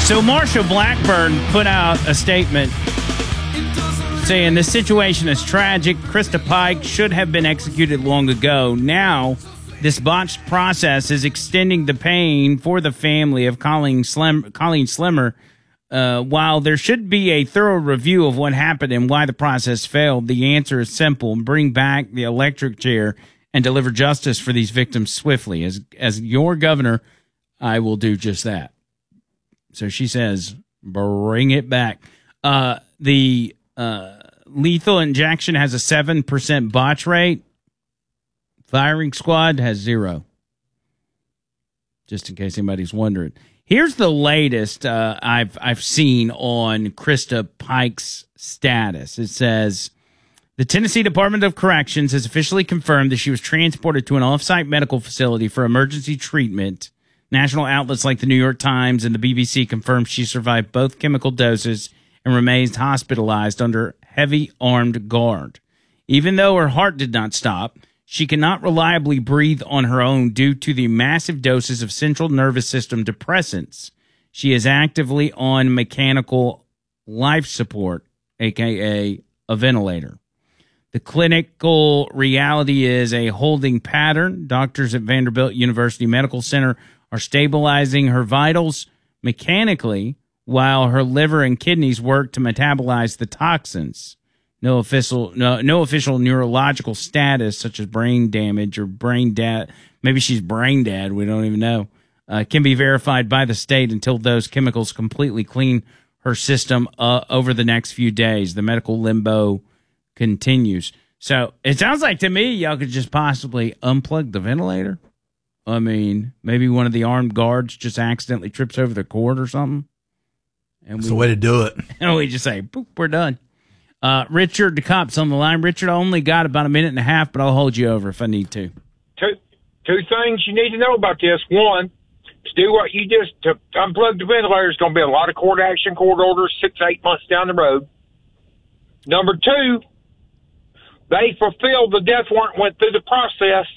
So Marsha Blackburn put out a statement saying the situation is tragic. Krista Pike should have been executed long ago. Now, this botched process is extending the pain for the family of Colleen Slimmer. While there should be a thorough review of what happened and why the process failed, the answer is simple: bring back the electric chair and deliver justice for these victims swiftly. As your governor, I will do just that. So she says, bring it back. The lethal injection has a 7% botch rate. Firing squad has 0. Just in case anybody's wondering. Here's the latest I've seen on Krista Pike's status. It says, the Tennessee Department of Corrections has officially confirmed that she was transported to an off-site medical facility for emergency treatment. National outlets like the New York Times and the BBC confirmed she survived both chemical doses and remains hospitalized under heavy armed guard. Even though her heart did not stop, she cannot reliably breathe on her own due to the massive doses of central nervous system depressants. She is actively on mechanical life support, aka a ventilator. The clinical reality is a holding pattern. Doctors at Vanderbilt University Medical Center are stabilizing her vitals mechanically while her liver and kidneys work to metabolize the toxins. No official neurological status, such as brain damage or brain dead. Maybe she's brain dead. We don't even know. Can be verified by the state until those chemicals completely clean her system over the next few days. The medical limbo continues. So it sounds like to me y'all could just possibly unplug the ventilator. I mean, maybe one of the armed guards just accidentally trips over the cord or something. And that's the way to do it. And we just say, boop, we're done. Richard DeCopp's on the line. Richard, I only got about a minute and a half, but I'll hold you over if I need to. Two things you need to know about this. One, to do what you just to unplug the ventilator is going to be a lot of court action, court orders 6 to 8 months down the road. Number two, they fulfilled the death warrant, went through the process.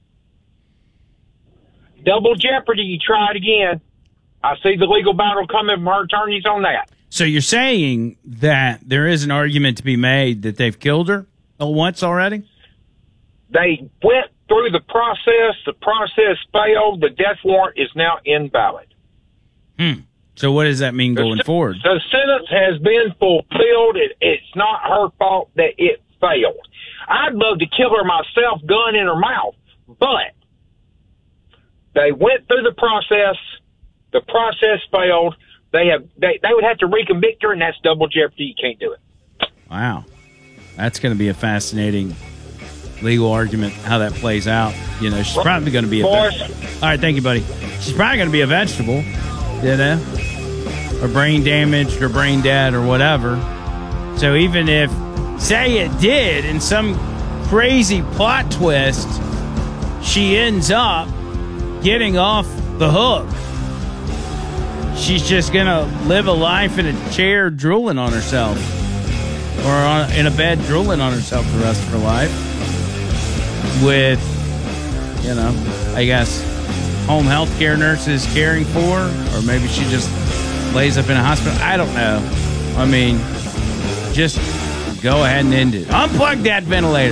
Double jeopardy, you try it again. I see the legal battle coming from our attorneys on that. So you're saying that there is an argument to be made that they've killed her once already? They went through the process. The process failed. The death warrant is now invalid. So what does that mean going forward? The sentence has been fulfilled. It's not her fault that it failed. I'd love to kill her myself, gun in her mouth, but they went through the process. The process failed. They would have to reconvict her, and that's double jeopardy. You can't do it. Wow. That's going to be a fascinating legal argument, how that plays out. You know, she's probably going to be a vegetable. All right, thank you, buddy. She's probably going to be a vegetable, you know, or brain damaged or brain dead or whatever. So even if, say it did, in some crazy plot twist, she ends up getting off the hook, she's just going to live a life in a chair drooling on herself or in a bed drooling on herself the rest of her life with, you know, I guess, home health care nurses caring for her, or maybe she just lays up in a hospital. I don't know. I mean, just go ahead and end it. Unplug that ventilator.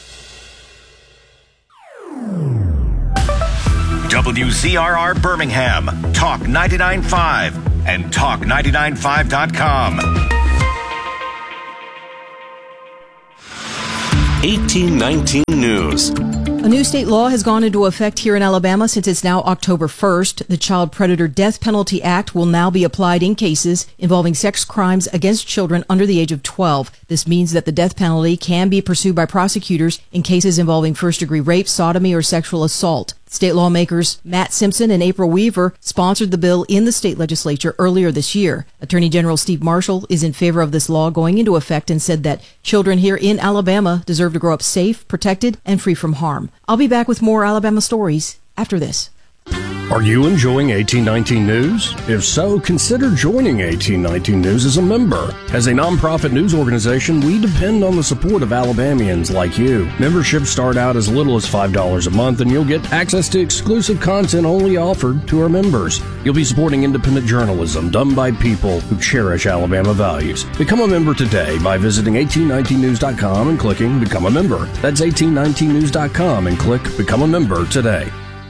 WZRR Birmingham, Talk 99.5 and Talk995.com. 1819 News. A new state law has gone into effect here in Alabama since it's now October 1st. The Child Predator Death Penalty Act will now be applied in cases involving sex crimes against children under the age of 12. This means that the death penalty can be pursued by prosecutors in cases involving first-degree rape, sodomy, or sexual assault. State lawmakers Matt Simpson and April Weaver sponsored the bill in the state legislature earlier this year. Attorney General Steve Marshall is in favor of this law going into effect and said that children here in Alabama deserve to grow up safe, protected, and free from harm. I'll be back with more Alabama stories after this. Are you enjoying 1819 News? If so, consider joining 1819 News as a member. As a nonprofit news organization, we depend on the support of Alabamians like you. Memberships start out as little as $5 a month, and you'll get access to exclusive content only offered to our members. You'll be supporting independent journalism done by people who cherish Alabama values. Become a member today by visiting 1819news.com and clicking Become a Member. That's 1819news.com and click Become a Member today.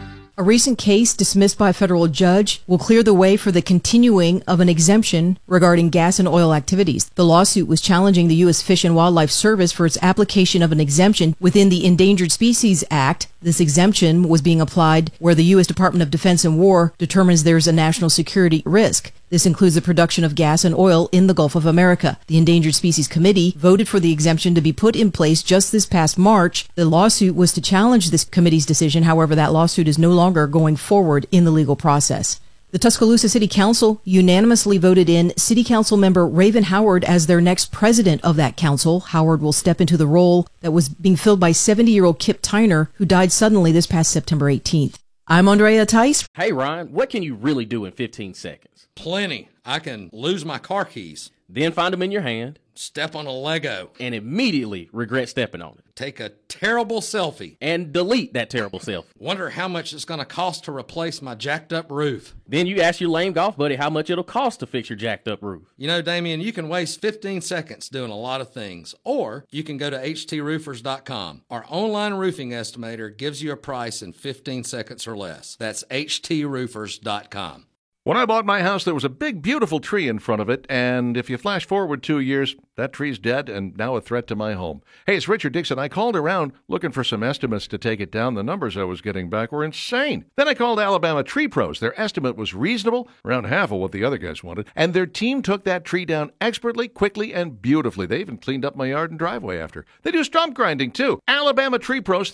A recent case dismissed by a federal judge will clear the way for the continuing of an exemption regarding gas and oil activities. The lawsuit was challenging the U.S. Fish and Wildlife Service for its application of an exemption within the Endangered Species Act. This exemption was being applied where the U.S. Department of Defense and War determines there's a national security risk. This includes the production of gas and oil in the Gulf of America. The Endangered Species Committee voted for the exemption to be put in place just this past March. The lawsuit was to challenge this committee's decision. However, that lawsuit is no longer going forward in the legal process. The Tuscaloosa City Council unanimously voted in City Council member Raven Howard as their next president of that council. Howard will step into the role that was being filled by 70-year-old Kip Tyner, who died suddenly this past September 18th. I'm Andrea Tice. Hey, Ryan, what can you really do in 15 seconds? Plenty. I can lose my car keys. Then find them in your hand. Step on a Lego. And immediately regret stepping on it. Take a terrible selfie. And delete that terrible selfie. Wonder how much it's going to cost to replace my jacked up roof. Then you ask your lame golf buddy how much it'll cost to fix your jacked up roof. You know, Damien, you can waste 15 seconds doing a lot of things. Or you can go to HTRoofers.com. Our online roofing estimator gives you a price in 15 seconds or less. That's HTRoofers.com. When I bought my house, there was a big, beautiful tree in front of it, and if you flash forward 2 years, that tree's dead and now a threat to my home. Hey, it's Richard Dixon. I called around looking for some estimates to take it down. The numbers I was getting back were insane. Then I called Alabama Tree Pros. Their estimate was reasonable, around half of what the other guys wanted, and their team took that tree down expertly, quickly, and beautifully. They even cleaned up my yard and driveway after. They do stump grinding, too. Alabama Tree Pros,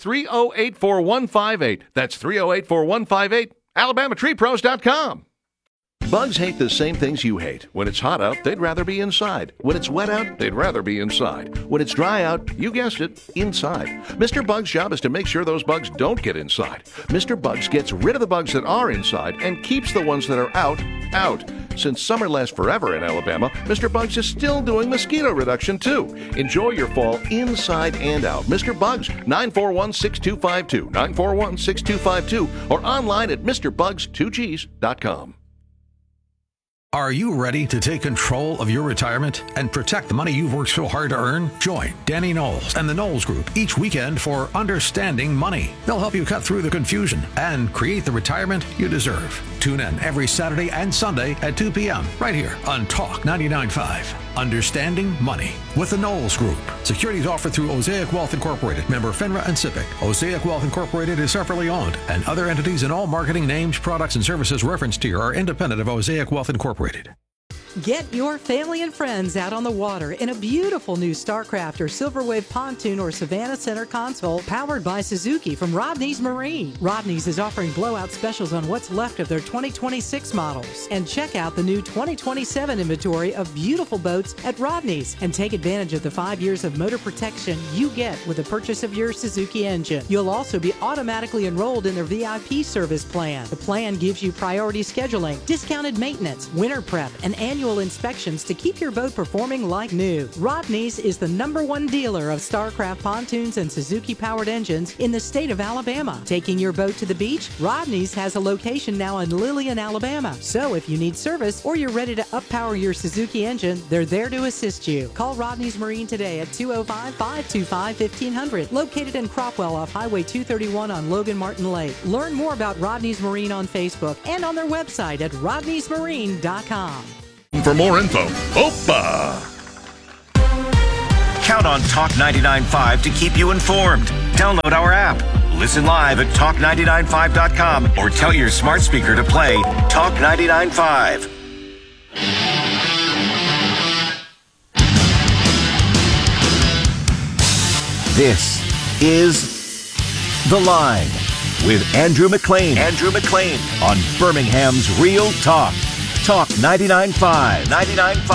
308-4158. That's 308-4158. AlabamaTreePros.com. Bugs hate the same things you hate. When it's hot out, they'd rather be inside. When it's wet out, they'd rather be inside. When it's dry out, you guessed it, inside. Mr. Bug's job is to make sure those bugs don't get inside. Mr. Bugs gets rid of the bugs that are inside and keeps the ones that are out, out. Since summer lasts forever in Alabama, Mr. Bugs is still doing mosquito reduction, too. Enjoy your fall inside and out. Mr. Bugs, 941-6252, 941-6252, or online at MrBugs2Gs.com. Are you ready to take control of your retirement and protect the money you've worked so hard to earn? Join Danny Knowles and the Knowles Group each weekend for Understanding Money. They'll help you cut through the confusion and create the retirement you deserve. Tune in every Saturday and Sunday at 2 p.m. right here on Talk 99.5. Understanding Money with the Knowles Group. Securities offered through Osaic Wealth Incorporated, member FINRA and SIPC. Osaic Wealth Incorporated is separately owned, and other entities and all marketing names, products, and services referenced here are independent of Osaic Wealth Incorporated. Get your family and friends out on the water in a beautiful new Starcraft or Silverwave pontoon or Savannah Center console powered by Suzuki from Rodney's Marine. Rodney's is offering blowout specials on what's left of their 2026 models. And check out the new 2027 inventory of beautiful boats at Rodney's and take advantage of the 5 years of motor protection you get with the purchase of your Suzuki engine. You'll also be automatically enrolled in their VIP service plan. The plan gives you priority scheduling, discounted maintenance, winter prep, and annual inspections to keep your boat performing like new. Rodney's is the #1 dealer of Starcraft pontoons and Suzuki-powered engines in the state of Alabama. Taking your boat to the beach? Rodney's has a location now in Lillian, Alabama. So if you need service or you're ready to up-power your Suzuki engine, they're there to assist you. Call Rodney's Marine today at 205-525-1500, located in Cropwell off Highway 231 on Logan Martin Lake. Learn more about Rodney's Marine on Facebook and on their website at rodneysmarine.com. For more info, Opa! Count on Talk 99.5 to keep you informed. Download our app. Listen live at talk995.com or tell your smart speaker to play Talk 99.5. This is The Line with Andrew McLean. Andrew McLean on Birmingham's Real Talk. Talk 99.5.